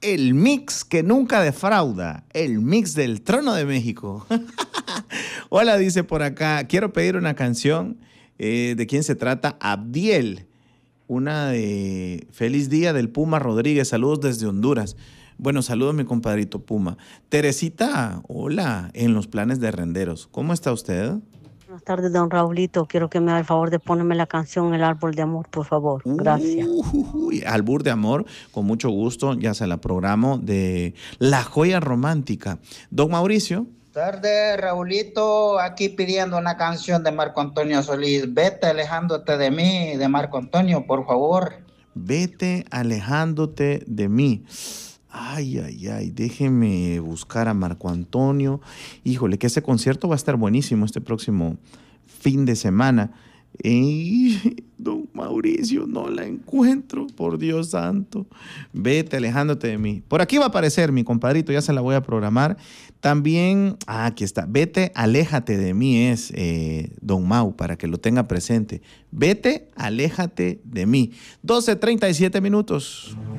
el mix que nunca defrauda, el mix del Trono de México. Hola, dice por acá, quiero pedir una canción. ¿De quién se trata? Abdiel, una de Feliz Día del Puma Rodríguez. Saludos desde Honduras. Bueno, saludos mi compadrito Puma. Teresita, hola, en los planes de Renderos. ¿Cómo está usted? Buenas tardes, don Raulito. Quiero que me haga el favor de ponerme la canción El Árbol de Amor, por favor. Gracias. Albur de Amor, con mucho gusto, ya se la programo de La Joya Romántica. Don Mauricio. Tarde, Raulito, aquí pidiendo una canción de Marco Antonio Solís. Vete alejándote de mí, de Marco Antonio, por favor. Vete alejándote de mí. Ay, ay, ay, déjeme buscar a Marco Antonio. Híjole, que ese concierto va a estar buenísimo este próximo fin de semana. Don Mauricio, no la encuentro, por Dios santo. Vete alejándote de mí. Por aquí va a aparecer mi compadrito, ya se la voy a programar. También, aquí está, vete, aléjate de mí es Don Mau, para que lo tenga presente. Vete, aléjate de mí. 12:37 minutos.